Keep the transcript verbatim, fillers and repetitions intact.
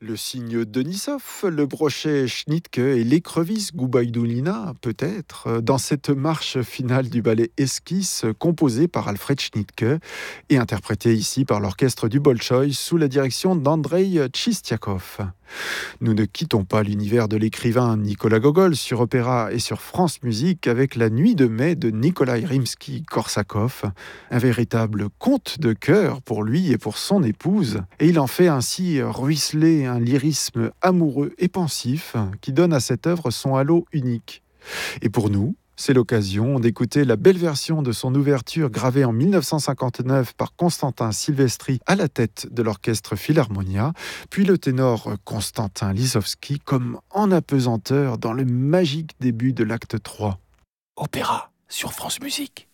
Le cygne Denisov, le brochet Schnittke et l'écrevisse Goubaïdoulina, peut-être, dans cette marche finale du ballet Esquisse, composée par Alfred Schnittke et interprétée ici par l'orchestre du Bolchoï sous la direction d'Andrei Tchistiakov. Nous ne quittons pas l'univers de l'écrivain Nicolas Gogol sur Opéra et sur France Musique avec La Nuit de mai de Nikolai Rimsky-Korsakov, un véritable conte de cœur pour lui et pour son épouse, et il en fait ainsi ruisseler un lyrisme amoureux et pensif qui donne à cette œuvre son halo unique. Et pour nous, c'est l'occasion d'écouter la belle version de son ouverture gravée en mille neuf cent cinquante-neuf par Constantin Silvestri à la tête de l'orchestre Philharmonia, puis le ténor Konstantin Lisowski comme en apesanteur dans le magique début de l'acte trois. Opéra sur France Musique.